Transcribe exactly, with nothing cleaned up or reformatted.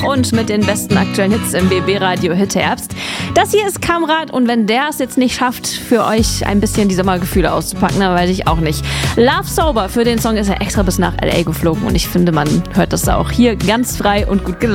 und mit den besten aktuellen Hits im B B-Radio Hit Herbst. Das hier ist Kamrat und wenn der es jetzt nicht schafft, für euch ein bisschen die Sommergefühle auszupacken, dann weiß ich auch nicht. Love Sober, für den Song ist er extra bis nach L A geflogen und ich finde, man hört das auch hier ganz frei und gut gelaunt.